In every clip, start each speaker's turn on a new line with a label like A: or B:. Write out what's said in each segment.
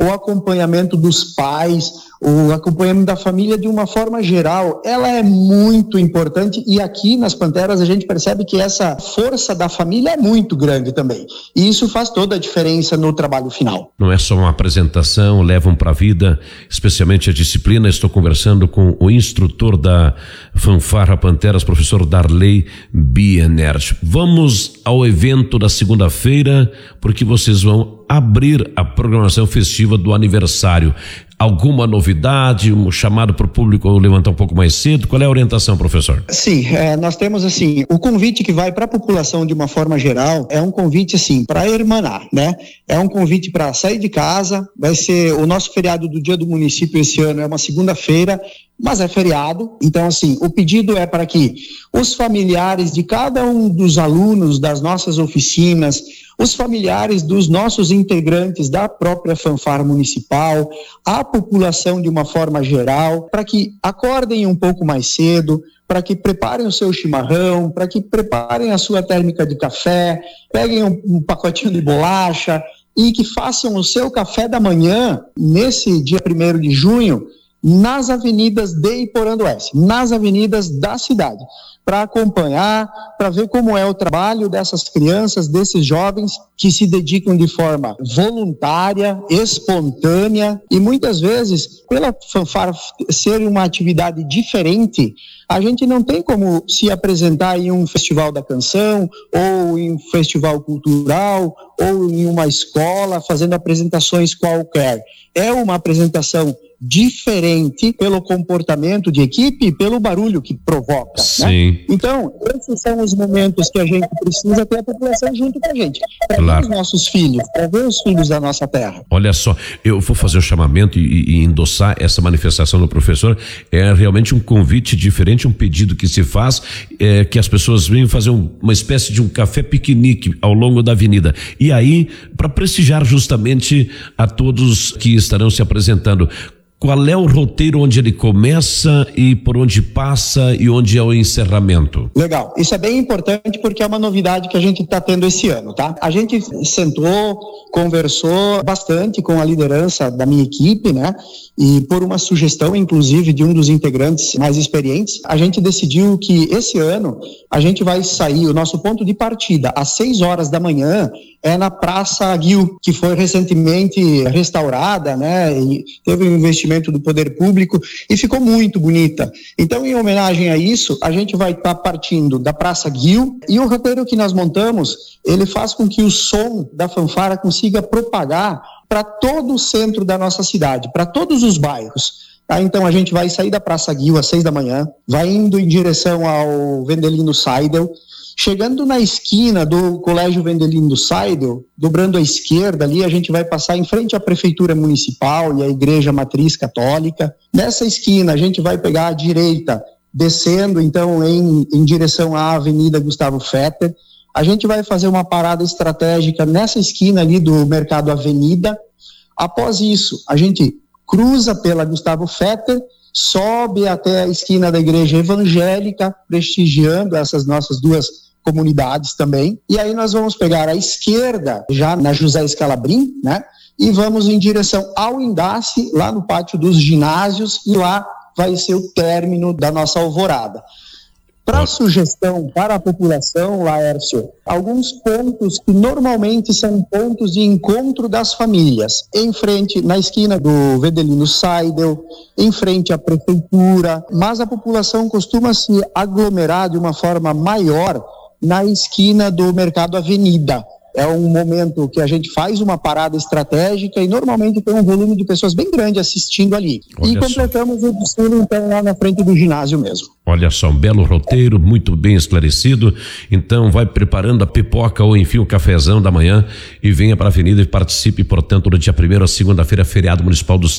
A: o acompanhamento dos pais, o acompanhamento da família de uma forma geral, ela é muito importante, e aqui nas Panteras a gente percebe que essa força da família é muito grande também, e isso faz toda a diferença no trabalho final.
B: Não é só uma apresentação, levam para a vida, especialmente a disciplina. Estou conversando com o instrutor da Fanfarra Panteras, professor Darley Bienert. Vamos ao evento da segunda-feira, porque vocês vão abrir a programação festiva do aniversário. Alguma novidade, um chamado para o público levantar um pouco mais cedo? Qual é a orientação, professor?
A: Sim, nós temos assim, o convite que vai para a população de uma forma geral é um convite assim, para hermanar, né? É um convite para sair de casa, vai ser o nosso feriado do Dia do Município esse ano, é uma segunda-feira, mas é feriado, então assim, o pedido é para que os familiares de cada um dos alunos das nossas oficinas, os familiares dos nossos integrantes da própria fanfarra municipal, a população de uma forma geral, para que acordem um pouco mais cedo, para que preparem o seu chimarrão, para que preparem a sua térmica de café, peguem um pacotinho de bolacha e que façam o seu café da manhã nesse dia 1º de junho, nas avenidas de Iporã do Oeste, nas avenidas da cidade, para acompanhar, para ver como é o trabalho dessas crianças, desses jovens que se dedicam de forma voluntária, espontânea, e muitas vezes, pela fanfarra ser uma atividade diferente, a gente não tem como se apresentar em um festival da canção, ou em um festival cultural, ou em uma escola, fazendo apresentações qualquer. É uma apresentação diferente pelo comportamento de equipe e pelo barulho que provoca.
B: Sim.
A: Né? Então, esses são os momentos que a gente precisa ter a população junto com a gente, para ver os nossos filhos, para ver os filhos da nossa terra.
B: Olha só, eu vou fazer o chamamento e endossar essa manifestação do professor. É realmente um convite diferente, um pedido que se faz, que as pessoas venham fazer uma espécie de um café piquenique ao longo da avenida. E aí, para prestigiar justamente a todos que estarão se apresentando. Qual é o roteiro onde ele começa e por onde passa e onde é o encerramento?
A: Legal, isso é bem importante porque é uma novidade que a gente está tendo esse ano, tá? A gente sentou, conversou bastante com a liderança da minha equipe, né? E por uma sugestão, inclusive, de um dos integrantes mais experientes, a gente decidiu que esse ano a gente vai sair, o nosso ponto de partida, às 6 horas da manhã, é na Praça Guil, que foi recentemente restaurada, né? E teve um investimento do poder público e ficou muito bonita. Então, em homenagem a isso, a gente vai estar partindo da Praça Guil, e o roteiro que nós montamos, ele faz com que o som da fanfarra consiga propagar para todo o centro da nossa cidade, para todos os bairros. Tá? Então a gente vai sair da Praça Guil às 6 da manhã, vai indo em direção ao Vendelino Seidel, chegando na esquina do Colégio Vendelino Seidel, dobrando à esquerda ali, a gente vai passar em frente à Prefeitura Municipal e à Igreja Matriz Católica. Nessa esquina a gente vai pegar à direita, descendo então em direção à Avenida Gustavo Fetter. A gente vai fazer uma parada estratégica nessa esquina ali do Mercado Avenida. Após isso, a gente cruza pela Gustavo Fetter, sobe até a esquina da Igreja Evangélica, prestigiando essas nossas duas comunidades também. E aí nós vamos pegar a esquerda, já na José Scalabrin, né? E vamos em direção ao Indace, lá no pátio dos ginásios, e lá vai ser o término da nossa alvorada. Para sugestão para a população, Laércio, alguns pontos que normalmente são pontos de encontro das famílias, em frente, na esquina do Vendelino Seidel, em frente à prefeitura, mas a população costuma se aglomerar de uma forma maior na esquina do Mercado Avenida. É um momento que a gente faz uma parada estratégica e normalmente tem um volume de pessoas bem grande assistindo ali. Olha, e completamos o desfile então lá na frente do ginásio mesmo.
B: Olha só, um belo roteiro, muito bem esclarecido. Então vai preparando a pipoca ou enfim o cafezão da manhã e venha para a avenida e participe, portanto, no dia 1º à segunda-feira, feriado municipal dos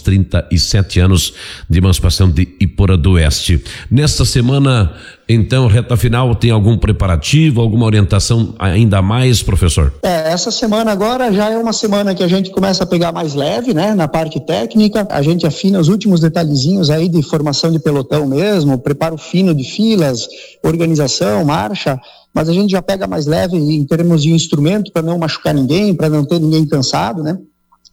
B: 37 anos de emancipação de Iporã do Oeste. Nesta semana, então, reta final, tem algum preparativo, alguma orientação ainda mais, professor?
A: Essa semana agora já é uma semana que a gente começa a pegar mais leve, né, na parte técnica. A gente afina os últimos detalhezinhos aí de formação de pelotão mesmo, preparo fino de filas, organização, marcha, mas a gente já pega mais leve em termos de instrumento para não machucar ninguém, para não ter ninguém cansado, né?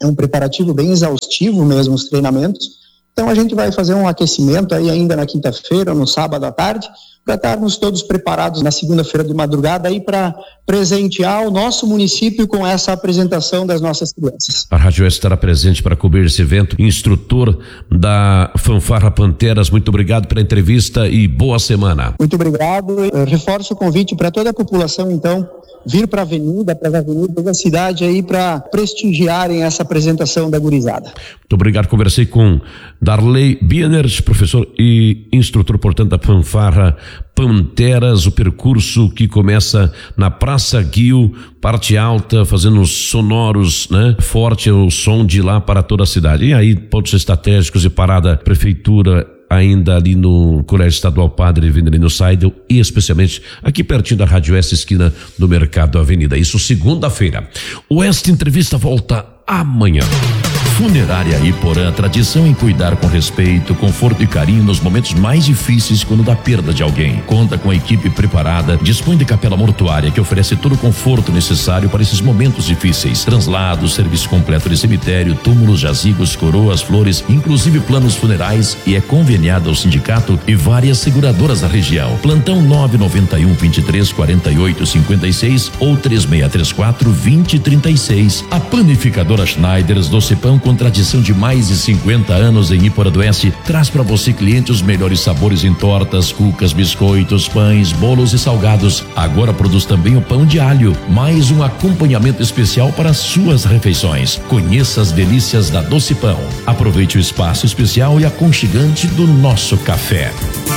A: é um preparativo bem exaustivo mesmo, os treinamentos. Então a gente vai fazer um aquecimento aí ainda na quinta-feira, no sábado à tarde, para estarmos todos preparados na segunda-feira de madrugada aí para presentear o nosso município com essa apresentação das nossas crianças.
B: A Rádio Oeste estará presente para cobrir esse evento. Instrutor da Fanfarra Panteras, muito obrigado pela entrevista e boa semana.
A: Muito obrigado. Eu reforço o convite para toda a população, então, vir para a avenida, para as avenidas da cidade aí para prestigiarem essa apresentação da gurizada.
B: Muito obrigado. Conversei com Darley Bieners, professor e instrutor, portanto, da Fanfarra Panteras, o percurso que começa na Praça Guio, parte alta, fazendo sonoros, né? Forte o som de lá para toda a cidade. E aí, pontos estratégicos e parada, prefeitura, ainda ali no Colégio Estadual Padre Vendelino Seidel e especialmente aqui pertinho da Rádio Oeste, esquina do Mercado Avenida. Isso segunda-feira. O Oeste Entrevista volta amanhã.
C: Funerária Iporã, tradição em cuidar com respeito, conforto e carinho nos momentos mais difíceis quando da perda de alguém. Conta com a equipe preparada, dispõe de capela mortuária que oferece todo o conforto necessário para esses momentos difíceis. Translados, serviço completo de cemitério, túmulos, jazigos, coroas, flores, inclusive planos funerais, e é conveniada ao sindicato e várias seguradoras da região. Plantão 991 23 48 56 ou 3634 2036. A panificadora Schneiders Doce Pão, com tradição de mais de 50 anos em Iporã do Oeste, traz para você, cliente, os melhores sabores em tortas, cucas, biscoitos, pães, bolos e salgados. Agora produz também o pão de alho, mais um acompanhamento especial para suas refeições. Conheça as delícias da Doce Pão. Aproveite o espaço especial e aconchegante do nosso café.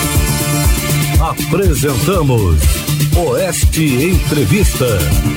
D: Apresentamos Oeste Entrevista.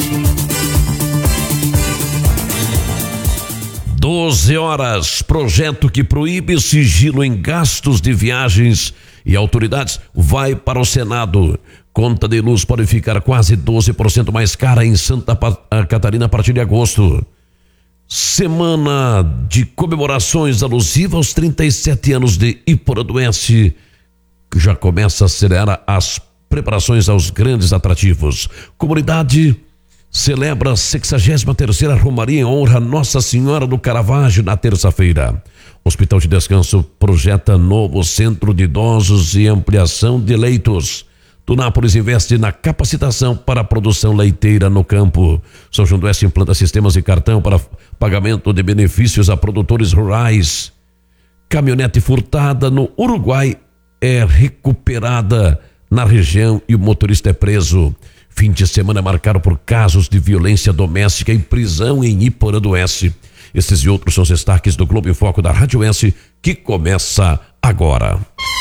B: 12 horas, projeto que proíbe sigilo em gastos de viagens e autoridades vai para o Senado. Conta de luz pode ficar quase 12% mais cara em Santa Catarina a partir de agosto. Semana de comemorações alusiva aos 37 anos de Iporã do Oeste, que já começa a acelerar as preparações aos grandes atrativos. Comunidade celebra a 63ª Romaria em honra a Nossa Senhora do Caravaggio na terça-feira. Hospital de Descanso projeta novo centro de idosos e ampliação de leitos. Tunápolis investe na capacitação para a produção leiteira no campo. São João do Oeste implanta sistemas de cartão para pagamento de benefícios a produtores rurais. Caminhonete furtada no Uruguai é recuperada na região e o motorista é preso. Fim de semana marcado por casos de violência doméstica e prisão em Iporã do Oeste. Esses e outros são os destaques do Globo em Foco da Rádio Oeste, que começa agora.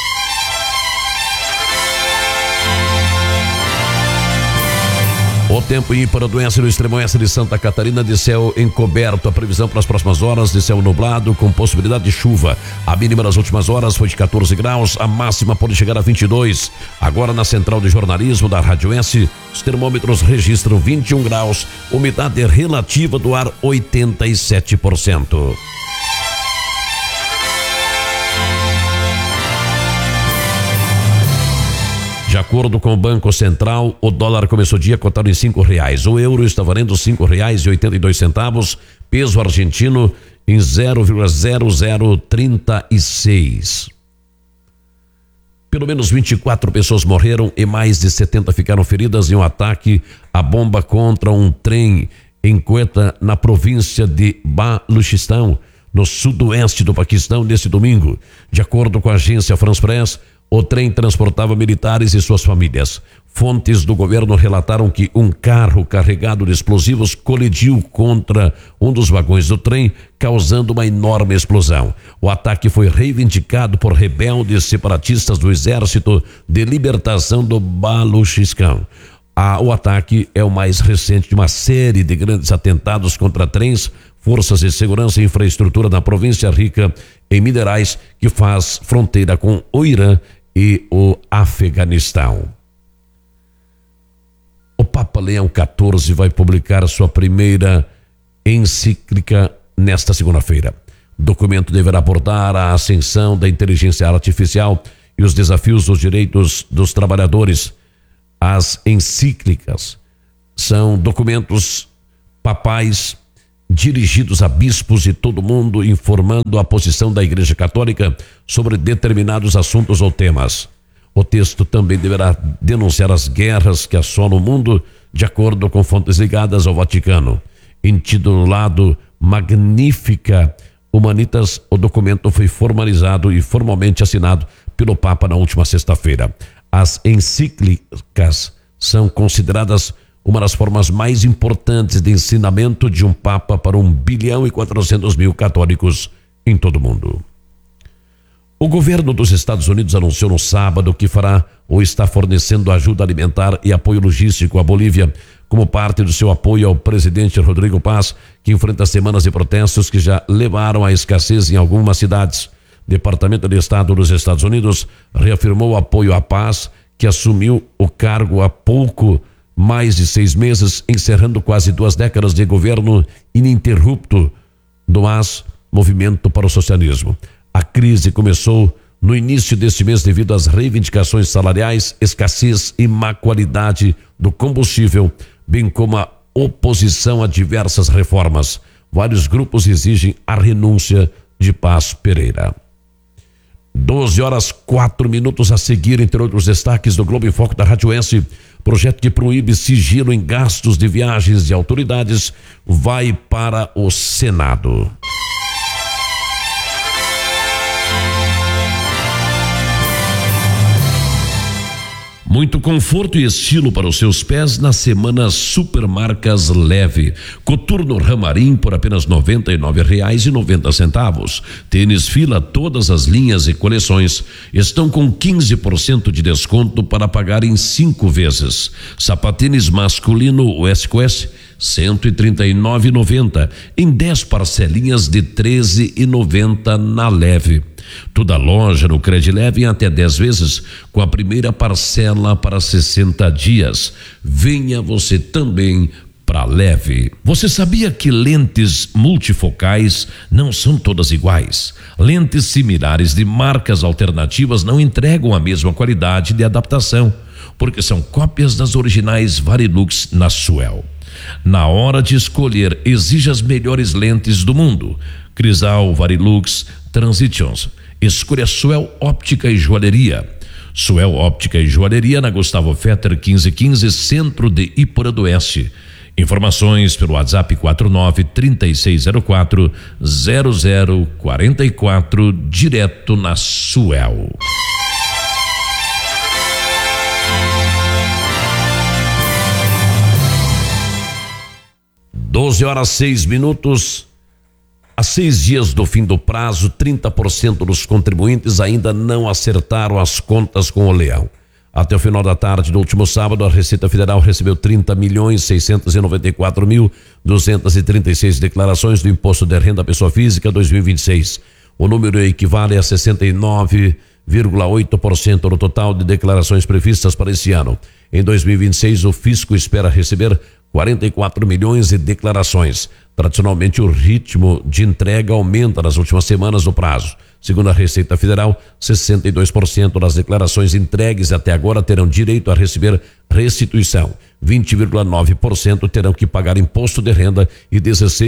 B: O tempo em Iporã do Oeste, no extremo oeste de Santa Catarina, de céu encoberto. A previsão para as próximas horas de céu nublado com possibilidade de chuva. A mínima nas últimas horas foi de 14 graus, a máxima pode chegar a 22. Agora na central de jornalismo da Rádio Oeste, os termômetros registram 21 graus, umidade relativa do ar 87%. De acordo com o Banco Central, o dólar começou o dia cotado em R$5. O euro está valendo R$5,82. Peso argentino em 0,0036. Pelo menos 24 pessoas morreram e mais de 70 ficaram feridas em um ataque à bomba contra um trem em Quetta, na província de Baluchistão, no sudoeste do Paquistão, neste domingo. De acordo com a agência France Press, o trem transportava militares e suas famílias. Fontes do governo relataram que um carro carregado de explosivos colidiu contra um dos vagões do trem, causando uma enorme explosão. O ataque foi reivindicado por rebeldes separatistas do Exército de Libertação do Baluchistão. O ataque é o mais recente de uma série de grandes atentados contra trens, forças de segurança e infraestrutura na província rica em minerais, que faz fronteira com o Irã e o Afeganistão. O Papa Leão XIV vai publicar sua primeira encíclica nesta segunda-feira. O documento deverá abordar a ascensão da inteligência artificial e os desafios dos direitos dos trabalhadores. As encíclicas são documentos papais dirigidos a bispos e todo mundo, informando a posição da Igreja Católica sobre determinados assuntos ou temas. O texto também deverá denunciar as guerras que assolam o mundo, de acordo com fontes ligadas ao Vaticano. Intitulado Magnifica Humanitas, o documento foi formalizado e formalmente assinado pelo Papa na última sexta-feira. As encíclicas são consideradas uma das formas mais importantes de ensinamento de um Papa para 1.400.000.000 católicos em todo o mundo. O governo dos Estados Unidos anunciou no sábado que fará ou está fornecendo ajuda alimentar e apoio logístico à Bolívia, como parte do seu apoio ao presidente Rodrigo Paz, que enfrenta semanas de protestos que já levaram à escassez em algumas cidades. O Departamento de Estado dos Estados Unidos reafirmou o apoio à Paz, que assumiu o cargo há pouco mais de 6 meses, encerrando quase 2 décadas de governo ininterrupto do movimento para o socialismo. A crise começou no início deste mês devido às reivindicações salariais, escassez e má qualidade do combustível, bem como a oposição a diversas reformas. Vários grupos exigem a renúncia de Paz Pereira. 12h04 a seguir, entre outros destaques do Globo em Foco da Rádio S, projeto que proíbe sigilo em gastos de viagens de autoridades vai para o Senado. Muito conforto e estilo para os seus pés na semana Supermarcas Leve. Coturno Ramarim por apenas R$ 99,90. Tênis Fila, todas as linhas e coleções estão com 15% de desconto para pagar em 5 vezes. Sapatênis masculino West Quest, R$ 139,90 em 10 parcelinhas de R$ 13,90 na Leve. Toda loja no Credileve em até 10 vezes, com a primeira parcela para 60 dias. Venha você também para Leve. Você sabia que lentes multifocais não são todas iguais? Lentes similares de marcas alternativas não entregam a mesma qualidade de adaptação, porque são cópias das originais Varilux na Suel. Na hora de escolher, exija as melhores lentes do mundo. Crisal, Varilux, Transitions. Escolha Suel Óptica e Joalheria. Suel Óptica e Joalheria na Gustavo Fetter 1515, centro de Iporã do Oeste. Informações pelo WhatsApp 49-3604-0044, direto na Suel. 12h06. Há 6 dias do fim do prazo, 30% dos contribuintes ainda não acertaram as contas com o Leão. Até o final da tarde do último sábado, a Receita Federal recebeu 30.694.236 declarações do Imposto de Renda à Pessoa Física 2026. O número equivale a 69,8% do total de declarações previstas para esse ano. Em 2026, o fisco espera receber 44 milhões de declarações. Tradicionalmente, o ritmo de entrega aumenta nas últimas semanas do prazo. Segundo a Receita Federal, 62% das declarações entregues até agora terão direito a receber restituição. 20,9% terão que pagar imposto de renda e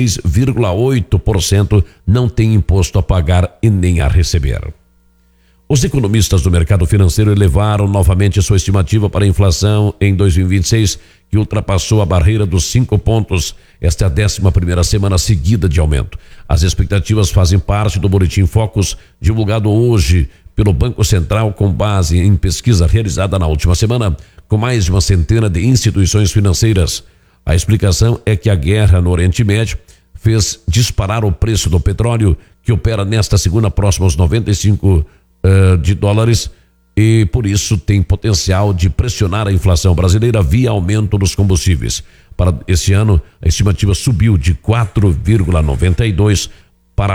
B: 16,8% não têm imposto a pagar e nem a receber. Os economistas do mercado financeiro elevaram novamente sua estimativa para a inflação em 2026, que ultrapassou a barreira dos 5 pontos. Esta é a 11ª semana seguida de aumento. As expectativas fazem parte do Boletim Focus, divulgado hoje pelo Banco Central com base em pesquisa realizada na última semana, com mais de 100 de instituições financeiras. A explicação é que a guerra no Oriente Médio fez disparar o preço do petróleo, que opera nesta segunda próximo aos $95 e por isso tem potencial de pressionar a inflação brasileira via aumento dos combustíveis. Para esse ano, a estimativa subiu de 4,92% para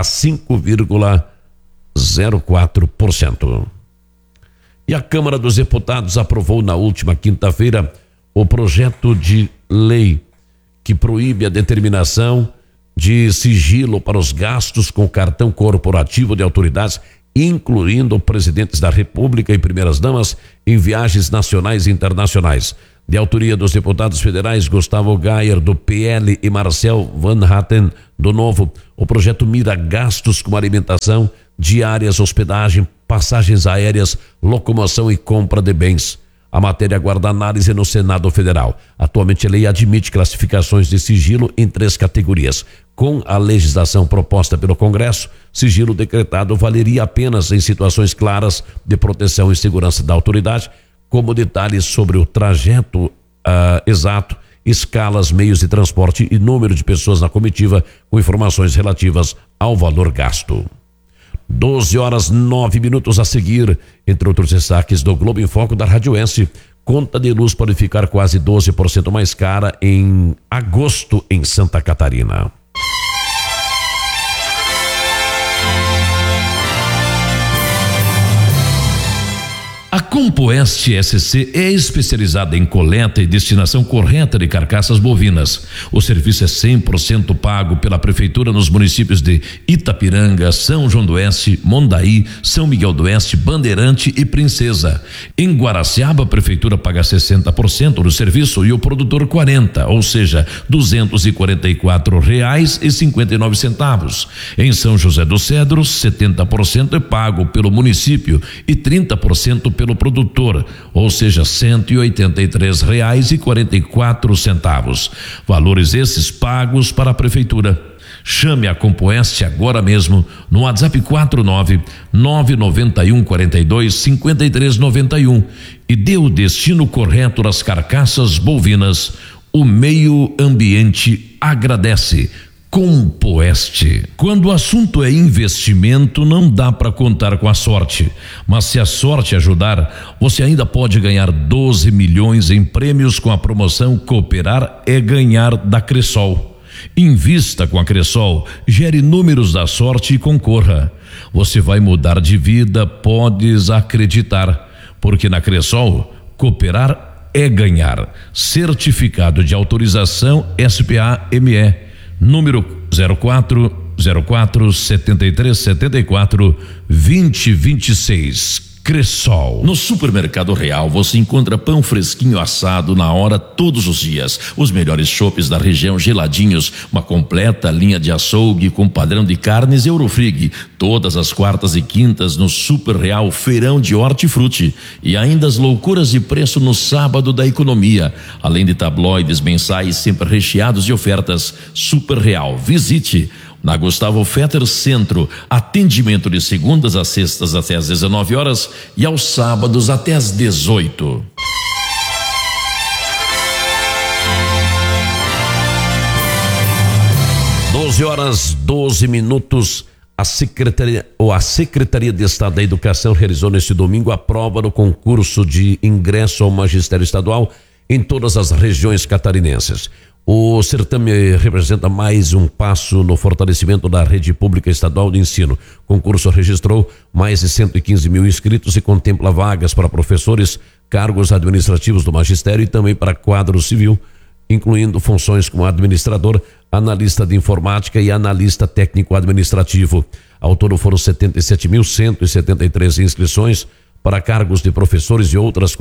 B: 5,04%. E a Câmara dos Deputados aprovou na última quinta-feira o projeto de lei que proíbe a determinação de sigilo para os gastos com cartão corporativo de autoridades, incluindo presidentes da República e primeiras damas em viagens nacionais e internacionais. de autoria dos deputados federais Gustavo Gayer, do PL, e Marcel Van Hatten, do Novo. O projeto mira gastos com alimentação, diárias, hospedagem, passagens aéreas, locomoção e compra de bens. A matéria aguarda análise no Senado Federal. Atualmente a lei admite classificações de sigilo em 3 categorias. Com a legislação proposta pelo Congresso, sigilo decretado valeria apenas em situações claras de proteção e segurança da autoridade, como detalhes sobre o trajeto exato, escalas, meios de transporte e número de pessoas na comitiva, com informações relativas ao valor gasto. 12h09 a seguir, entre outros destaques do Globo em Foco da Radioense, conta de luz pode ficar quase 12% mais cara em agosto em Santa Catarina.
C: A Compoeste SC é especializada em coleta e destinação correta de carcaças bovinas. O serviço é 100% pago pela Prefeitura nos municípios de Itapiranga, São João do Oeste, Mondaí, São Miguel do Oeste, Bandeirante e Princesa. Em Guaraciaba, a Prefeitura paga 60% do serviço e o produtor 40%, ou seja, R$ 244,59. Em São José dos Cedros, 70% é pago pelo município e 30% pelo produtor, ou seja, R$ 183,44. Valores esses pagos para a Prefeitura. Chame a Compoeste agora mesmo no WhatsApp 49-991-42-5391 e dê o destino correto das carcaças bovinas. O meio ambiente agradece. Compoeste. Quando o assunto é investimento, não dá para contar com a sorte, mas se a sorte ajudar, você ainda pode ganhar 12 milhões em prêmios com a promoção Cooperar é Ganhar da Cressol. Invista com a Cressol, gere números da sorte e concorra. Você vai mudar de vida, podes acreditar, porque na Cressol, cooperar é ganhar. Certificado de autorização SPA-ME, número 04-73-74-2026. Cressol. No Supermercado Real você encontra pão fresquinho assado na hora todos os dias, os melhores chopes da região geladinhos, uma completa linha de açougue com padrão de carnes Eurofrig, todas as quartas e quintas no Super Real Feirão de Hortifruti, e ainda as loucuras de preço no sábado da economia, além de tabloides mensais sempre recheados de ofertas. Super Real, visite na Gustavo Fetter Centro, atendimento de segundas a sextas até às 19 horas e aos sábados até às 18.
B: Horas 12 minutos. A Secretaria de Estado da Educação realizou neste domingo a prova do concurso de ingresso ao magistério estadual em todas as regiões catarinenses. O certame representa mais um passo no fortalecimento da rede pública estadual de ensino. O concurso registrou mais de 115 mil inscritos e contempla vagas para professores, cargos administrativos do magistério e também para quadro civil, incluindo funções como administrador, analista de informática e analista técnico administrativo. Ao todo foram 77.173 inscrições para cargos de professores e outras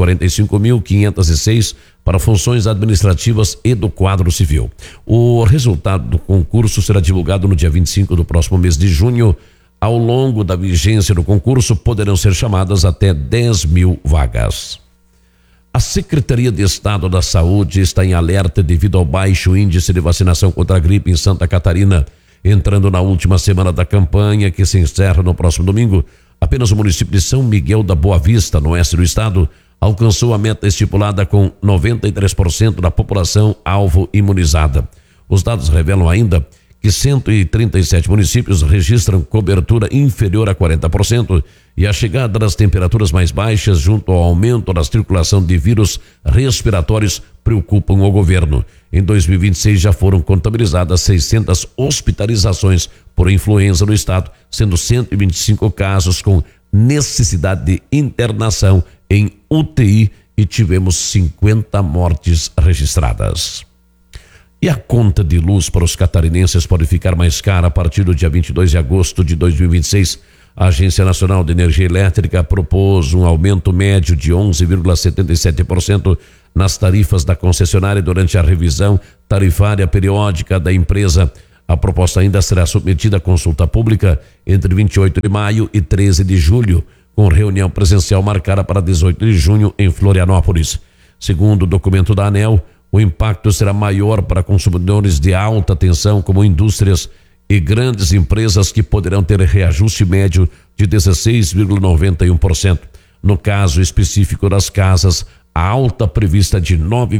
B: 45.506 para funções administrativas e do quadro civil. O resultado do concurso será divulgado no dia 25 do próximo mês de junho. Ao longo da vigência do concurso, poderão ser chamadas até 10 mil vagas. A Secretaria de Estado da Saúde está em alerta devido ao baixo índice de vacinação contra a gripe em Santa Catarina. Entrando na última semana da campanha, que se encerra no próximo domingo, apenas o município de São Miguel da Boa Vista, no oeste do estado, alcançou a meta estipulada com 93% da população alvo imunizada. Os dados revelam ainda que 137 municípios registram cobertura inferior a 40% e a chegada das temperaturas mais baixas junto ao aumento da circulação de vírus respiratórios preocupam o governo. Em 2026 já foram contabilizadas 600 hospitalizações por influenza no estado, sendo 125 casos com necessidade de internação em UTI e tivemos 50 mortes registradas. E a conta de luz para os catarinenses pode ficar mais cara a partir do dia 22 de agosto de 2026. A Agência Nacional de Energia Elétrica propôs um aumento médio de 11,77% nas tarifas da concessionária durante a revisão tarifária periódica da empresa. A proposta ainda será submetida à consulta pública entre 28 de maio e 13 de julho, com reunião presencial marcada para 18 de junho em Florianópolis. Segundo o documento da ANEEL, o impacto será maior para consumidores de alta tensão, como indústrias e grandes empresas, que poderão ter reajuste médio de 16,91%. No caso específico das casas, a alta prevista de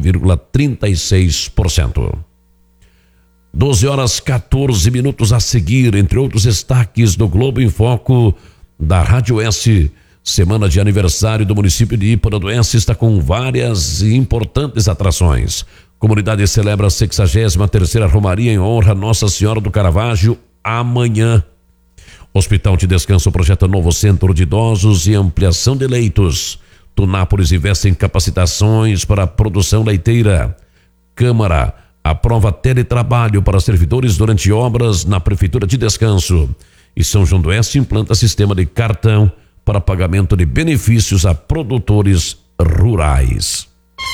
B: 9,36%. 12h14 a seguir, entre outros destaques do Globo em Foco da Rádio S. Semana de aniversário do município de Iporanduense está com várias e importantes atrações. Comunidade celebra a 63ª Romaria em honra a Nossa Senhora do Caravaggio amanhã. Hospital de Descanso projeta novo centro de idosos e ampliação de leitos. Tunápolis investe em capacitações para a produção leiteira. Câmara aprova teletrabalho para servidores durante obras na Prefeitura de Descanso. E São João do Oeste implanta sistema de cartão para pagamento de benefícios a produtores rurais.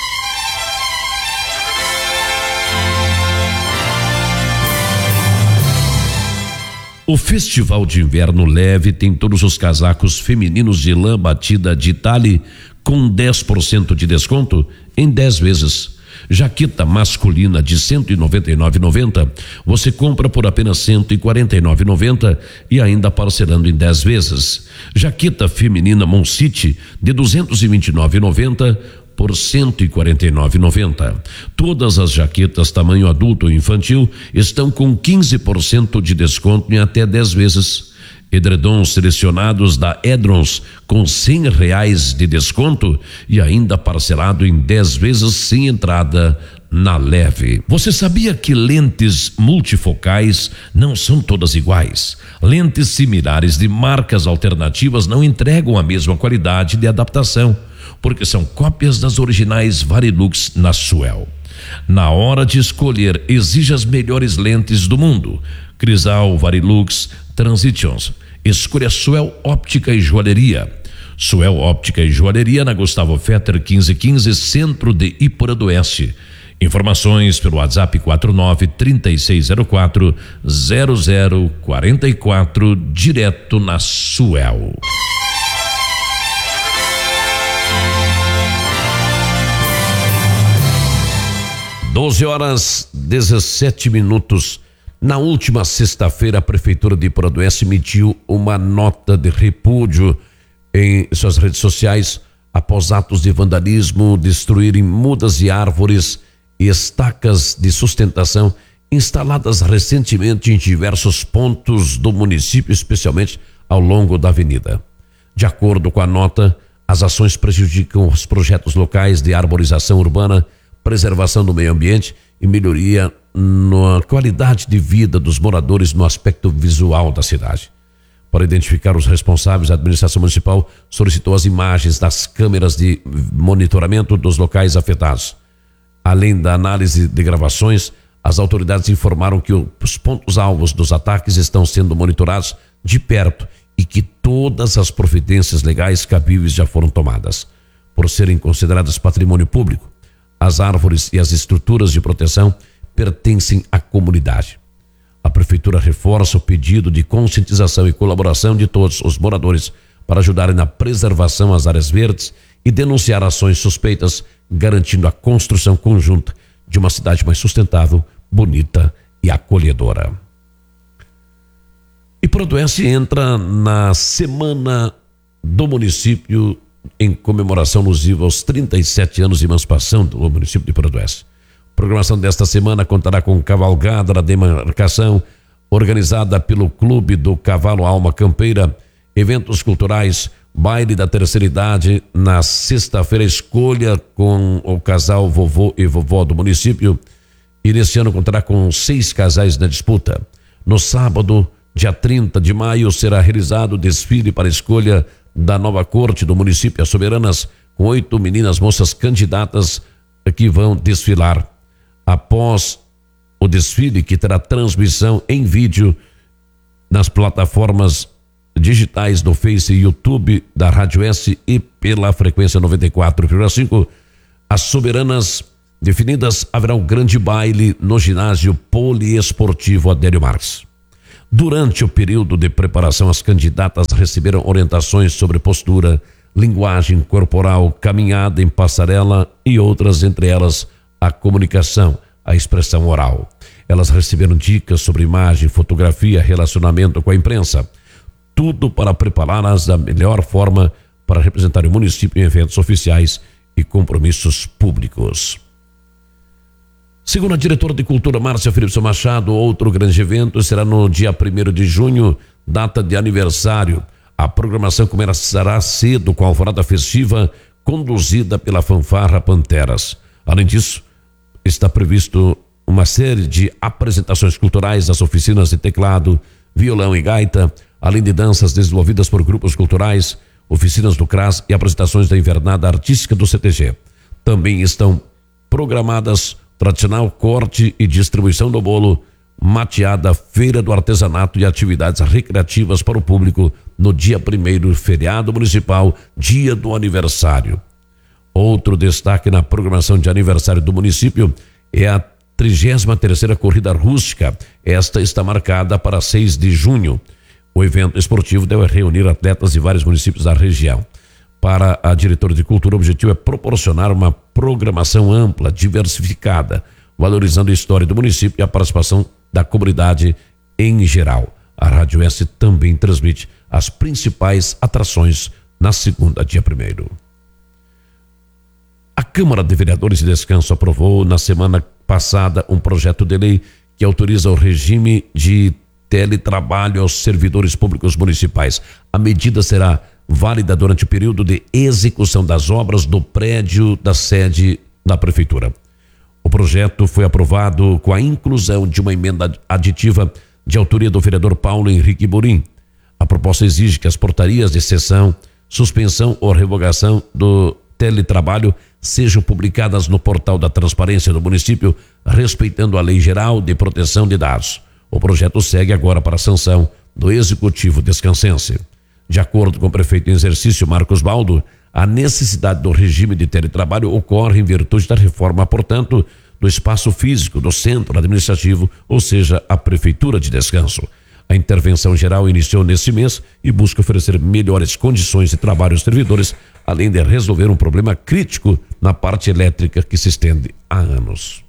B: O Festival de Inverno Leve tem todos os casacos femininos de lã batida de Tale com 10% de desconto em 10 vezes. Jaqueta masculina de R$ 199,90 você compra por apenas R$ 149,90 e ainda parcelando em 10 vezes. Jaqueta feminina Monsite de R$ 229,90 por R$ 149,90. Todas as jaquetas tamanho adulto e infantil estão com 15% de desconto em até 10 vezes. Edredons selecionados da Edrons com R$100 de desconto e ainda parcelado em 10 vezes sem entrada na Leve. Você sabia que lentes multifocais não são todas iguais? Lentes similares de marcas alternativas não entregam a mesma qualidade de adaptação, porque são cópias das originais Varilux na Suel. Na hora de escolher, exija as melhores lentes do mundo. Crisal, Varilux, Transitions. Escolha Suel Óptica e Joalheria. Suel Óptica e Joalheria na Gustavo Fetter 1515, centro de Iporanduense. Informações pelo WhatsApp 49-3604-0044, direto na Suel. 12h17. Na última sexta-feira, a Prefeitura de Iporanduense emitiu uma nota de repúdio em suas redes sociais após atos de vandalismo destruírem mudas e árvores e estacas de sustentação instaladas recentemente em diversos pontos do município, especialmente ao longo da avenida. De acordo com a nota, as ações prejudicam os projetos locais de arborização urbana, preservação do meio ambiente e melhoria na qualidade de vida dos moradores no aspecto visual da cidade. Para identificar os responsáveis, a administração municipal solicitou as imagens das câmeras de monitoramento dos locais afetados. Além da análise de gravações, as autoridades informaram que os pontos-alvos dos ataques estão sendo monitorados de perto e que todas as providências legais cabíveis já foram tomadas. Por serem consideradas patrimônio público, as árvores e as estruturas de proteção pertencem à comunidade. A Prefeitura reforça o pedido de conscientização e colaboração de todos os moradores para ajudarem na preservação às áreas verdes e denunciar ações suspeitas, garantindo a construção conjunta de uma cidade mais sustentável, bonita e acolhedora. Iporanduense entra na Semana do Município em comemoração alusiva aos 37 anos de emancipação do município de Iporanduense. A programação desta semana contará com cavalgada da demarcação, organizada pelo Clube do Cavalo Alma Campeira, eventos culturais, baile da terceira idade, na sexta-feira escolha com o casal vovô e vovó do município, e nesse ano contará com 6 casais na disputa. No sábado, dia 30 de maio, será realizado o desfile para a escolha da nova corte do município, as soberanas, com 8 meninas moças candidatas que vão desfilar. Após o desfile, que terá transmissão em vídeo nas plataformas digitais do Face e YouTube da Rádio S e pela frequência 94,5, As soberanas definidas, haverá um grande baile no ginásio poliesportivo Adélio Marques. Durante o período de preparação, as candidatas receberam orientações sobre postura, linguagem corporal, caminhada em passarela e outras, entre elas a comunicação, a expressão oral. Elas receberam dicas sobre imagem, fotografia, relacionamento com a imprensa. Tudo para prepará-las da melhor forma para representar o município em eventos oficiais e compromissos públicos. Segundo a diretora de Cultura, Márcia Felipe Machado, outro grande evento será no dia 1º de junho, data de aniversário. A programação começará cedo com a alvorada festiva conduzida pela fanfarra Panteras. Além disso, está previsto uma série de apresentações culturais das oficinas de teclado, violão e gaita, além de danças desenvolvidas por grupos culturais, oficinas do CRAS e apresentações da invernada artística do CTG. Também estão programadas tradicional corte e distribuição do bolo, mateada, feira do artesanato e atividades recreativas para o público no dia 1º, feriado municipal, dia do aniversário. Outro destaque na programação de aniversário do município é a 33ª Corrida Rústica. Esta está marcada para 6 de junho. O evento esportivo deve reunir atletas de vários municípios da região. Para a diretora de Cultura, o objetivo é proporcionar uma programação ampla, diversificada, valorizando a história do município e a participação da comunidade em geral. A Rádio S também transmite as principais atrações na segunda, dia 1º. A Câmara de Vereadores de Descanso aprovou na semana passada um projeto de lei que autoriza o regime de teletrabalho aos servidores públicos municipais. A medida será válida durante o período de execução das obras do prédio da sede da Prefeitura. O projeto foi aprovado com a inclusão de uma emenda aditiva de autoria do vereador Paulo Henrique Burim. A proposta exige que as portarias de cessão, suspensão ou revogação do teletrabalho sejam publicadas no portal da transparência do município, respeitando a Lei Geral de Proteção de Dados. O projeto segue agora para a sanção do Executivo Descansense. De acordo com o prefeito em exercício, Marcos Baldo, a necessidade do regime de teletrabalho ocorre em virtude da reforma, portanto, do espaço físico do centro administrativo, ou seja, a Prefeitura de Descanso. A intervenção geral iniciou nesse mês e busca oferecer melhores condições de trabalho aos servidores, além de resolver um problema crítico na parte elétrica que se estende há anos.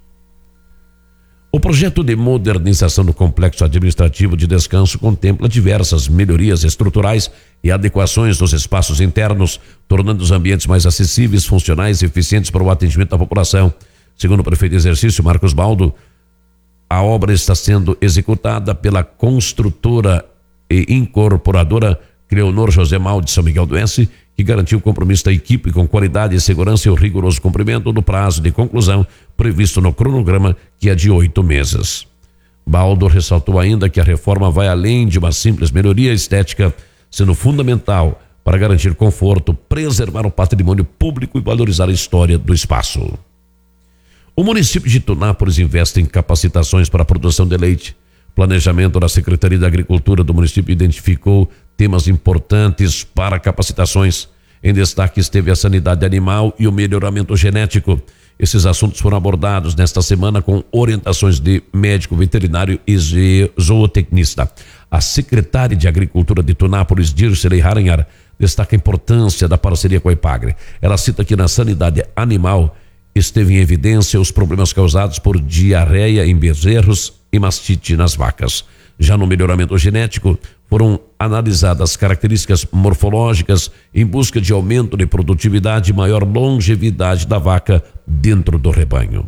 B: O projeto de modernização do complexo administrativo de Descanso contempla diversas melhorias estruturais e adequações dos espaços internos, tornando os ambientes mais acessíveis, funcionais e eficientes para o atendimento da população. Segundo o prefeito em exercício, Marcos Baldo, a obra está sendo executada pela construtora e incorporadora Cleonor José Mal de São Miguel do Oeste, que garantiu o compromisso da equipe com qualidade e segurança e o rigoroso cumprimento do prazo de conclusão previsto no cronograma, que é de 8 meses. Baldo ressaltou ainda que a reforma vai além de uma simples melhoria estética, sendo fundamental para garantir conforto, preservar o patrimônio público e valorizar a história do espaço. O município de Tunápolis investe em capacitações para a produção de leite. Planejamento da Secretaria da Agricultura do município identificou temas importantes para capacitações. Em destaque esteve a sanidade animal e o melhoramento genético. Esses assuntos foram abordados nesta semana com orientações de médico veterinário e zootecnista. A secretária de Agricultura de Tunápolis, Dircely Haranhar, destaca a importância da parceria com a Epagre. Ela cita que na sanidade animal esteve em evidência os problemas causados por diarreia em bezerros e mastite nas vacas. Já no melhoramento genético, foram analisadas características morfológicas em busca de aumento de produtividade e maior longevidade da vaca dentro do rebanho.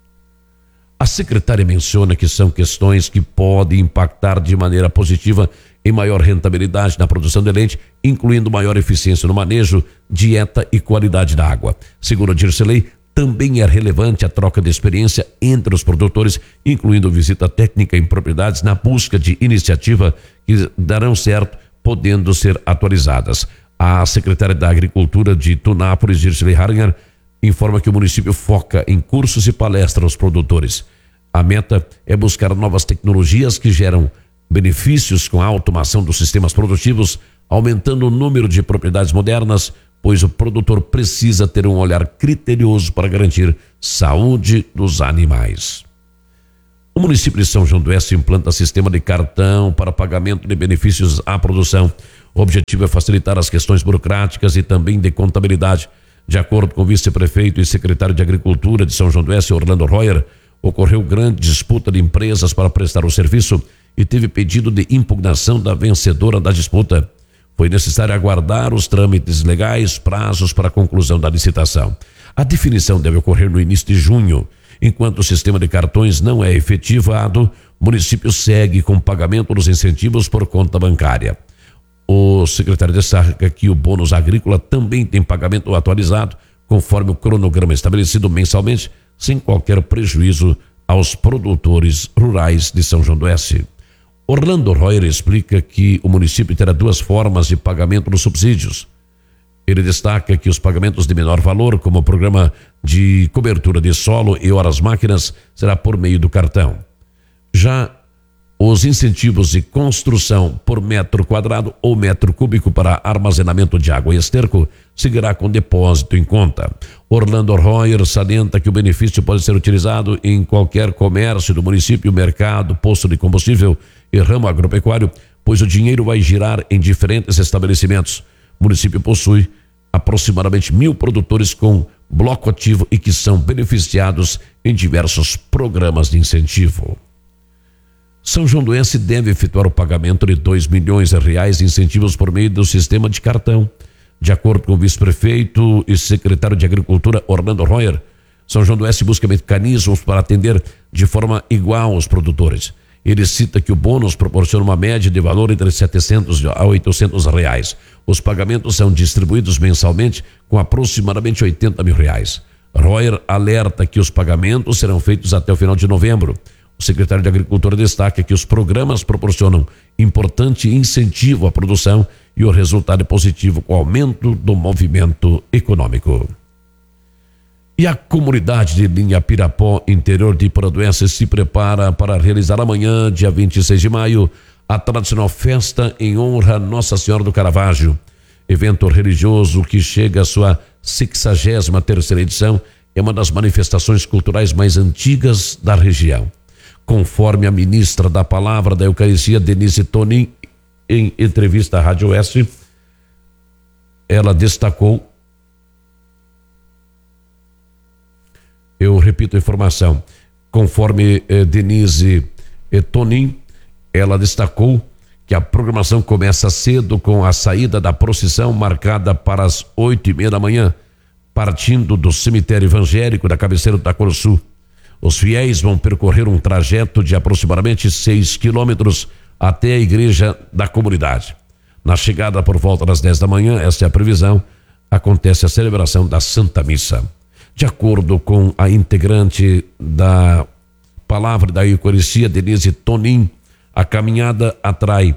B: A secretária menciona que são questões que podem impactar de maneira positiva em maior rentabilidade na produção de leite, incluindo maior eficiência no manejo, dieta e qualidade da água. Segundo a Dircely, também é relevante a troca de experiência entre os produtores, incluindo visita técnica em propriedades na busca de iniciativa que darão certo, podendo ser atualizadas. A secretária da Agricultura de Tunápolis, Dircely Haranhar, informa que o município foca em cursos e palestras aos produtores. A meta é buscar novas tecnologias que geram benefícios com a automação dos sistemas produtivos, aumentando o número de propriedades modernas pois o produtor precisa ter um olhar criterioso para garantir saúde dos animais. O município de São João do Oeste implanta sistema de cartão para pagamento de benefícios à produção. O objetivo é facilitar as questões burocráticas e também de contabilidade. De acordo com o vice-prefeito e secretário de Agricultura de São João do Oeste, Orlando Royer, ocorreu grande disputa de empresas para prestar o serviço e teve pedido de impugnação da vencedora da disputa. Foi necessário aguardar os trâmites legais, prazos para a conclusão da licitação. A definição deve ocorrer no início de junho. Enquanto o sistema de cartões não é efetivado, o município segue com o pagamento dos incentivos por conta bancária. O secretário destaca que o bônus agrícola também tem pagamento atualizado, conforme o cronograma estabelecido mensalmente, sem qualquer prejuízo aos produtores rurais de São João do Oeste. Orlando Royer explica que o município terá duas formas de pagamento dos subsídios. Ele destaca que os pagamentos de menor valor, como o programa de cobertura de solo e horas máquinas, será por meio do cartão. Já os incentivos de construção por metro quadrado ou metro cúbico para armazenamento de água e esterco seguirá com depósito em conta. Orlando Royer salienta que o benefício pode ser utilizado em qualquer comércio do município, mercado, posto de combustível e ramo agropecuário, pois o dinheiro vai girar em diferentes estabelecimentos. O município possui aproximadamente 1.000 produtores com bloco ativo e que são beneficiados em diversos programas de incentivo. São João do Oeste deve efetuar o pagamento de R$2 milhões de incentivos por meio do sistema de cartão. De acordo com o vice-prefeito e secretário de Agricultura, Orlando Royer, São João do Oeste busca mecanismos para atender de forma igual aos produtores. Ele cita que o bônus proporciona uma média de valor entre R$700 a R$800. Os pagamentos são distribuídos mensalmente com aproximadamente R$80 mil. Royer alerta que os pagamentos serão feitos até o final de novembro. O secretário de Agricultura destaca que os programas proporcionam importante incentivo à produção e o resultado é positivo com o aumento do movimento econômico. E a comunidade de Linha Pirapó, interior de Iporanduense, se prepara para realizar amanhã, dia 26 de maio, a tradicional festa em honra a Nossa Senhora do Caravaggio. Evento religioso que chega à sua 63ª edição, é uma das manifestações culturais mais antigas da região. Conforme a ministra da Palavra da Eucaristia, Denise Tonin, em entrevista à Rádio Oeste, ela destacou, eu repito a informação, conforme Denise Tonin, ela destacou que a programação começa cedo com a saída da procissão marcada para as 8:30 da manhã, partindo do cemitério evangélico da cabeceira do Itacoruçu. Os fiéis vão percorrer um trajeto de aproximadamente 6 quilômetros até a igreja da comunidade. Na chegada por volta das 10 da manhã, esta é a previsão, acontece a celebração da Santa Missa. De acordo com a integrante da Palavra da Eucaristia, Denise Tonin, a caminhada atrai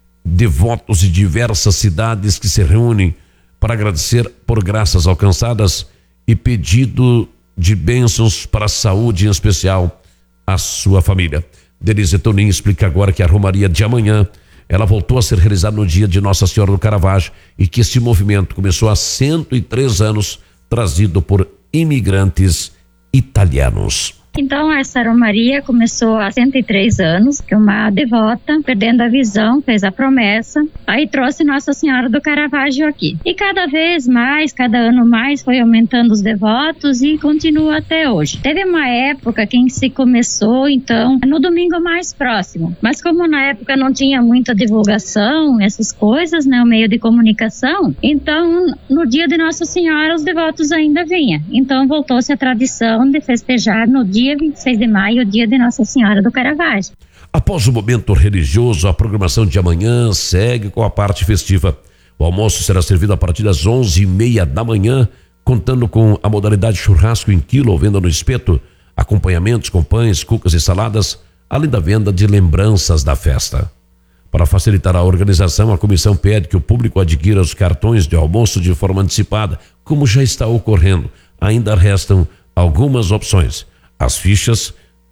B: devotos de diversas cidades que se reúnem para agradecer por graças alcançadas e pedido de bênçãos para a saúde, em especial a sua família. Denise Tonin explica agora que a romaria de amanhã, ela voltou a ser realizada no dia de Nossa Senhora do Caravaggio e que esse movimento começou há 103 anos, trazido por imigrantes italianos.
E: Então, essa romaria começou há 103 anos, que uma devota, perdendo a visão, fez a promessa, aí trouxe Nossa Senhora do Caravaggio aqui. E cada vez mais, cada ano mais, foi aumentando os devotos e continua até hoje. Teve uma época que se começou, então, no domingo mais próximo. Mas como na época não tinha muita divulgação, essas coisas, né, o meio de comunicação, então, no dia de Nossa Senhora, os devotos ainda vinham. Então, voltou-se a tradição de festejar no dia 26 de maio, o dia de Nossa Senhora do Caravaggio.
B: Após o momento religioso, a programação de amanhã segue com a parte festiva. O almoço será servido a partir das 11:30 da manhã, contando com a modalidade churrasco em quilo ou venda no espeto, acompanhamentos com pães, cucas e saladas, além da venda de lembranças da festa. Para facilitar a organização, a comissão pede que o público adquira os cartões de almoço de forma antecipada, como já está ocorrendo. Ainda restam algumas opções. As fichas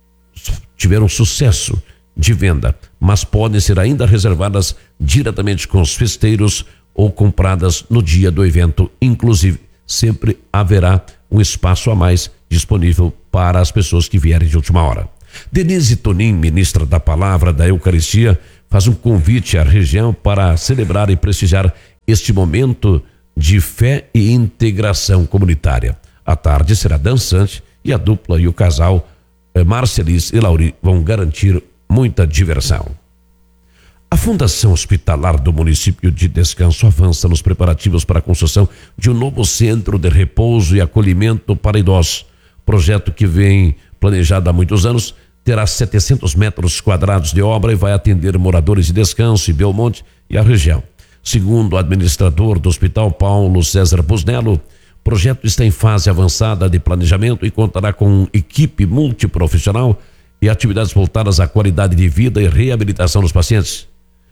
B: tiveram sucesso de venda, mas podem ser ainda reservadas diretamente com os festeiros ou compradas no dia do evento. Inclusive, sempre haverá um espaço a mais disponível para as pessoas que vierem de última hora. Denise Tonin, ministra da Palavra da Eucaristia, faz um convite à região para celebrar e prestigiar este momento de fé e integração comunitária. A tarde será dançante e a dupla e o casal Marcelis e Lauri vão garantir muita diversão. A Fundação Hospitalar do município de Descanso avança nos preparativos para a construção de um novo centro de repouso e acolhimento para idosos. Projeto que vem planejado há muitos anos, terá 700 metros quadrados de obra e vai atender moradores de Descanso e Belmonte e a região. Segundo o administrador do hospital, Paulo César Busnello, o projeto está em fase avançada de planejamento e contará com equipe multiprofissional e atividades voltadas à qualidade de vida e reabilitação dos pacientes.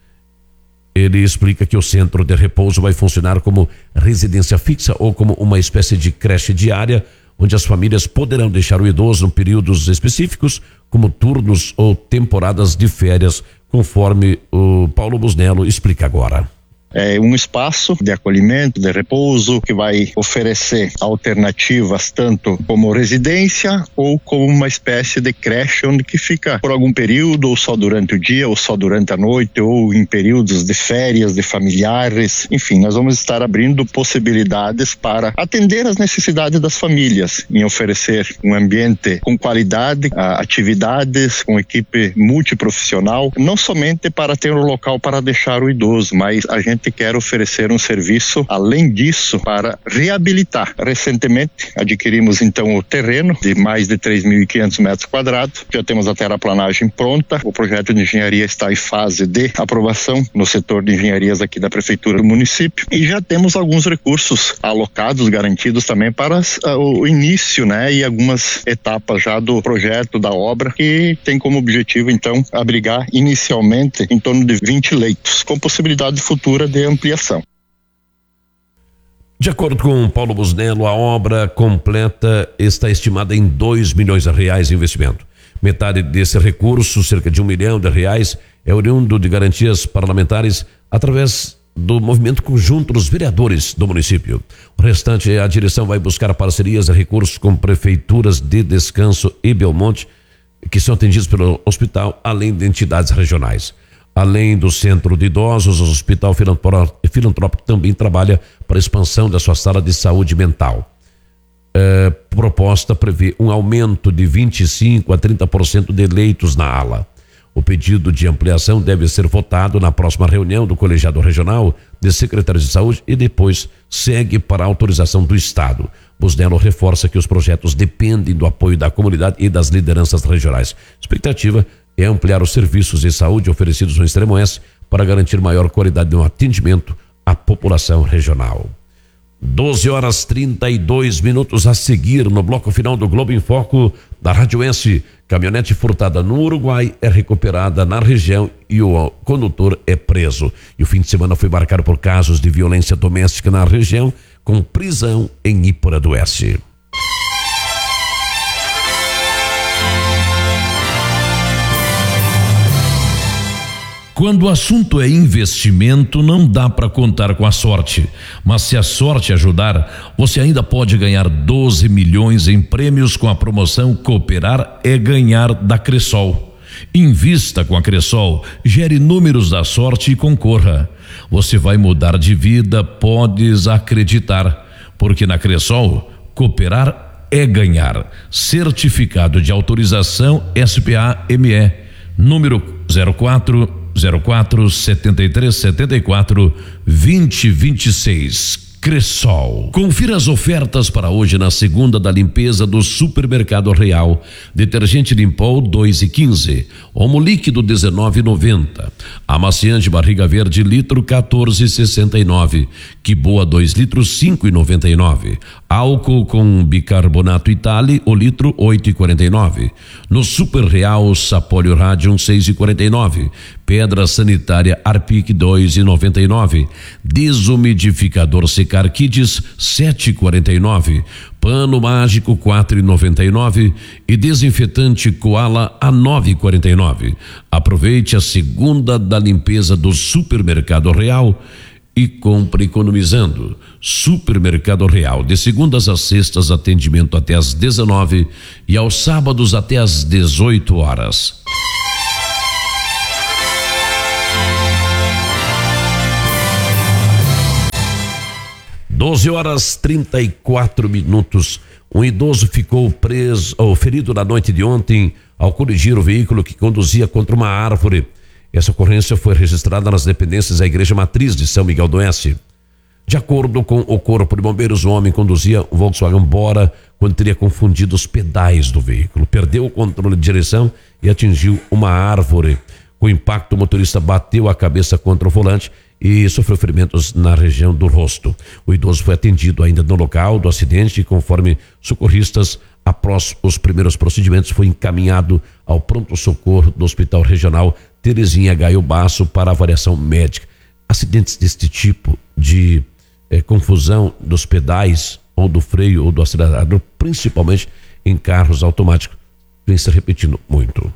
B: Ele explica que o centro de repouso vai funcionar como residência fixa ou como uma espécie de creche diária, onde as famílias poderão deixar o idoso em períodos específicos, como turnos ou temporadas de férias, conforme o Paulo Busnello explica agora.
F: É um espaço de acolhimento, de repouso, que vai oferecer alternativas tanto como residência ou como uma espécie de creche onde que fica por algum período, ou só durante o dia, ou só durante a noite, ou em períodos de férias, de familiares. Enfim, nós vamos estar abrindo possibilidades para atender às necessidades das famílias, em oferecer um ambiente com qualidade, atividades com equipe multiprofissional, não somente para ter um local para deixar o idoso, mas a gente quer oferecer um serviço, além disso, para reabilitar. Recentemente, adquirimos então o terreno de mais de 3.500 metros quadrados, já temos a terraplanagem pronta, o projeto de engenharia está em fase de aprovação no setor de engenharias aqui da Prefeitura do município e já temos alguns recursos alocados, garantidos também para o início, né, e algumas etapas já do projeto da obra, que tem como objetivo então abrigar inicialmente em torno de 20 leitos, com possibilidade futura de ampliação.
B: De acordo com Paulo Busnello, a obra completa está estimada em R$2 milhões de investimento. Metade desse recurso, cerca de R$1 milhão, é oriundo de garantias parlamentares através do movimento conjunto dos vereadores do município. O restante, a direção vai buscar parcerias e recursos com prefeituras de Descanso e Belmonte, que são atendidos pelo hospital, além de entidades regionais. Além do centro de idosos, o Hospital Filantrópico também trabalha para a expansão da sua sala de saúde mental. Proposta prevê um aumento de 25% a 30% de leitos na ala. O pedido de ampliação deve ser votado na próxima reunião do Colegiado Regional de Secretários de Saúde e depois segue para a autorização do Estado. Busnello reforça que os projetos dependem do apoio da comunidade e das lideranças regionais. Expectativa é ampliar os serviços de saúde oferecidos no Extremo-Oeste para garantir maior qualidade no atendimento à população regional. 12h32 a seguir no bloco final do Globo em Foco da Rádio S. Caminhonete furtada no Uruguai é recuperada na região e o condutor é preso. E o fim de semana foi marcado por casos de violência doméstica na região, com prisão em Iporã do Oeste.
C: Quando o assunto é investimento, não dá para contar com a sorte. Mas se a sorte ajudar, você ainda pode ganhar 12 milhões em prêmios com a promoção Cooperar é Ganhar da Cressol. Invista com a Cressol, gere números da sorte e concorra. Você vai mudar de vida, podes acreditar. Porque na Cressol, cooperar é ganhar. Certificado de autorização SPA-ME, número 0473742026. Cressol. Confira as ofertas para hoje na segunda da limpeza do Supermercado Real. Detergente Limpol 2,15. Omo líquido 19,90. Amaciante barriga verde litro 14,69. Que boa 2 litros 5,99. Álcool com bicarbonato Itali o litro 8,49. No Super Real Sapólio Radium 6,49. Pedra sanitária Arpic 2,99. Desumidificador Secar Kids 7,49. Pano mágico 4,99 e desinfetante Koala a 9,49. Aproveite a segunda da limpeza do Supermercado Real
B: e compre economizando. Supermercado Real, de segundas às sextas, atendimento até às 19 e aos sábados até às 18 horas. Doze horas 34 minutos. Um idoso ficou preso ou ferido na noite de ontem ao corrigir o veículo que conduzia contra uma árvore. Essa ocorrência foi registrada nas dependências da Igreja Matriz de São Miguel do Oeste. De acordo com o Corpo de Bombeiros, o homem conduzia um Volkswagen Bora quando teria confundido os pedais do veículo. Perdeu o controle de direção e atingiu uma árvore. Com o impacto, o motorista bateu a cabeça contra o volante e sofreu ferimentos na região do rosto. O idoso foi atendido ainda no local do acidente e, conforme socorristas, após os primeiros procedimentos, foi encaminhado ao pronto-socorro do Hospital Regional Terezinha Gaio Basso para avaliação médica. Acidentes deste tipo de confusão dos pedais ou do freio ou do acelerador, principalmente em carros automáticos, vem se repetindo muito.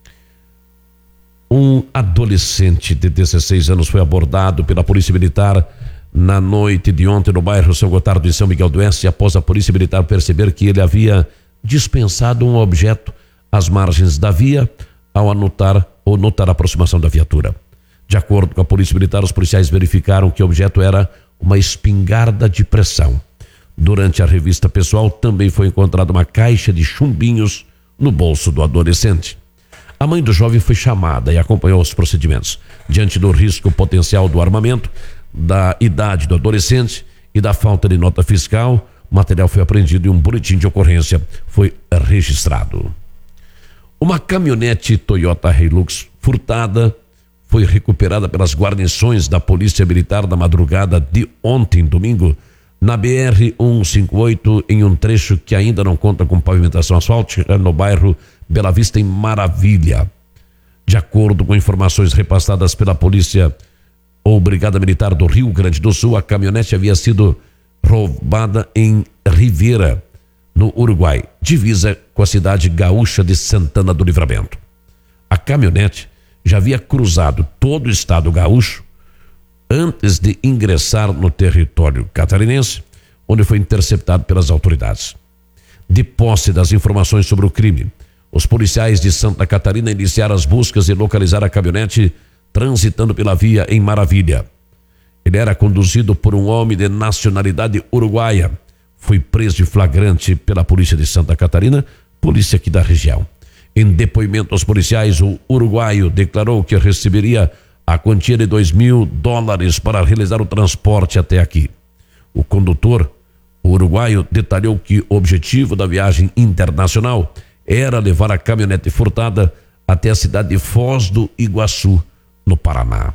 B: Um adolescente de 16 anos foi abordado pela Polícia Militar na noite de ontem no bairro São Gotardo de São Miguel do Oeste, após a Polícia Militar perceber que ele havia dispensado um objeto às margens da via ao notar a aproximação da viatura. De acordo com a Polícia Militar, os policiais verificaram que o objeto era uma espingarda de pressão. Durante a revista pessoal, também foi encontrada uma caixa de chumbinhos no bolso do adolescente. A mãe do jovem foi chamada e acompanhou os procedimentos. Diante do risco potencial do armamento, da idade do adolescente e da falta de nota fiscal, o material foi apreendido e um boletim de ocorrência foi registrado. Uma caminhonete Toyota Hilux furtada foi recuperada pelas guarnições da Polícia Militar na madrugada de ontem, domingo, na BR-158, em um trecho que ainda não conta com pavimentação asfáltica, no bairro Bela Vista, em Maravilha. De acordo com informações repassadas pela Polícia ou Brigada Militar do Rio Grande do Sul, a caminhonete havia sido roubada em Rivera, no Uruguai, divisa com a cidade gaúcha de Santana do Livramento. A caminhonete já havia cruzado todo o estado gaúcho antes de ingressar no território catarinense, onde foi interceptado pelas autoridades. De posse das informações sobre o crime, os policiais de Santa Catarina iniciaram as buscas e localizaram a caminhonete transitando pela via em Maravilha. Ele era conduzido por um homem de nacionalidade uruguaia. Foi preso em flagrante pela polícia de Santa Catarina, polícia aqui da região. Em depoimento aos policiais, o uruguaio declarou que receberia a quantia de $2.000 para realizar o transporte até aqui. O condutor, o uruguaio, detalhou que o objetivo da viagem internacional era levar a caminhonete furtada até a cidade de Foz do Iguaçu, no Paraná.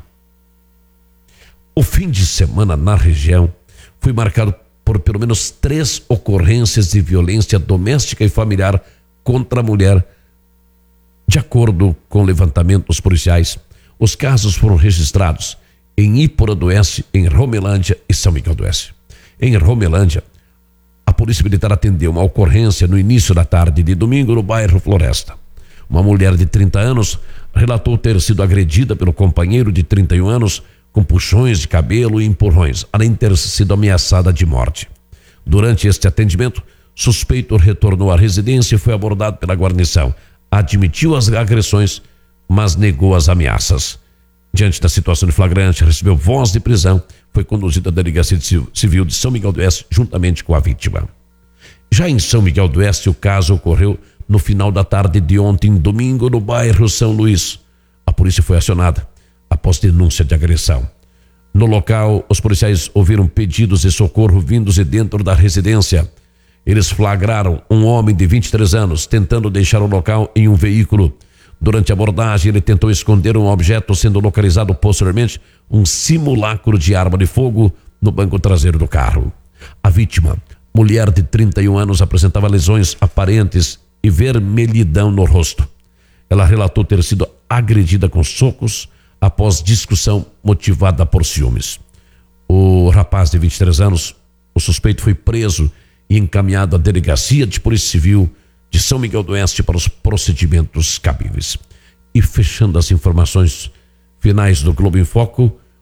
B: O fim de semana na região foi marcado por pelo menos 3 ocorrências de violência doméstica e familiar contra a mulher. De acordo com o levantamento dos policiais, os casos foram registrados em Ípora do Oeste, em Romelândia e São Miguel do Oeste. Em Romelândia, a Polícia Militar atendeu uma ocorrência no início da tarde de domingo no bairro Floresta. Uma mulher de 30 anos relatou ter sido agredida pelo companheiro de 31 anos com puxões de cabelo e empurrões, além de ter sido ameaçada de morte. Durante este atendimento, suspeito retornou à residência e foi abordado pela guarnição. Admitiu as agressões, mas negou as ameaças. Diante da situação de flagrante, recebeu voz de prisão, foi conduzido à Delegacia Civil de São Miguel do Oeste, juntamente com a vítima. Já em São Miguel do Oeste, o caso ocorreu no final da tarde de ontem, domingo, no bairro São Luís. A polícia foi acionada após denúncia de agressão. No local, os policiais ouviram pedidos de socorro vindos de dentro da residência. Eles flagraram um homem de 23 anos tentando deixar o local em um veículo. Durante a abordagem, ele tentou esconder um objeto, sendo localizado posteriormente um simulacro de arma de fogo no banco traseiro do carro. A vítima, mulher de 31 anos, apresentava lesões aparentes e vermelhidão no rosto. Ela relatou ter sido agredida com socos após discussão motivada por ciúmes. O rapaz de 23 anos, o suspeito, foi preso e encaminhado à Delegacia de Polícia Civil de São Miguel do Oeste para os procedimentos cabíveis. E fechando as informações finais do Globo em Foco,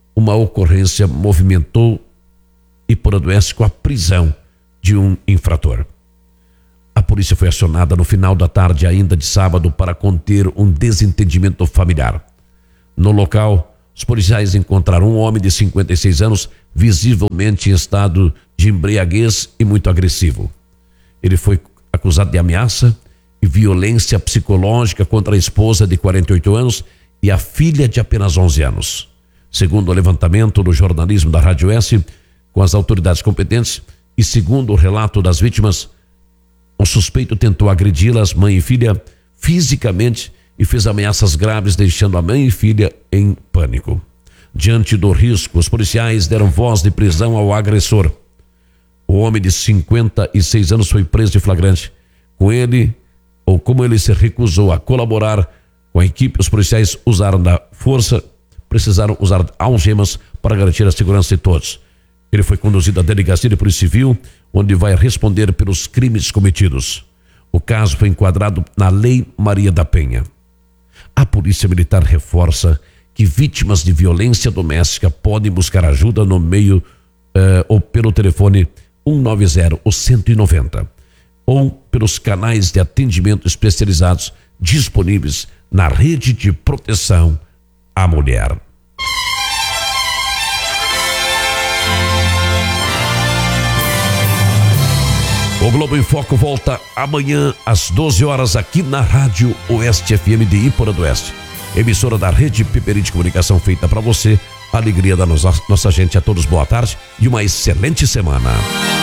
B: uma ocorrência movimentou Iporã do Oeste com a prisão de um infrator. A polícia foi acionada no final da tarde ainda de sábado para conter um desentendimento familiar. No local, os policiais encontraram um homem de 56 anos, visivelmente em estado de embriaguez e muito agressivo. Ele foi acusado de ameaça e violência psicológica contra a esposa de 48 anos e a filha de apenas 11 anos. Segundo o levantamento do jornalismo da Rádio S, com as autoridades competentes e segundo o relato das vítimas, o suspeito tentou agredi-las, mãe e filha, fisicamente e fez ameaças graves, deixando a mãe e filha em pânico. Diante do risco, os policiais deram voz de prisão ao agressor. O homem de 56 anos foi preso de flagrante. Como ele se recusou a colaborar com a equipe, os policiais usaram da força, precisaram usar algemas para garantir a segurança de todos. Ele foi conduzido à delegacia de Polícia Civil, onde vai responder pelos crimes cometidos. O caso foi enquadrado na Lei Maria da Penha. A Polícia Militar reforça que vítimas de violência doméstica podem buscar ajuda no meio ou pelo telefone 190 ou 190 ou pelos canais de atendimento especializados disponíveis na Rede de Proteção à Mulher. O Globo em Foco volta amanhã às 12 horas aqui na Rádio Oeste FM de Iporã do Oeste. Emissora da Rede Piperi de Comunicação, feita para você. Alegria da nossa gente. A todos boa tarde e uma excelente semana.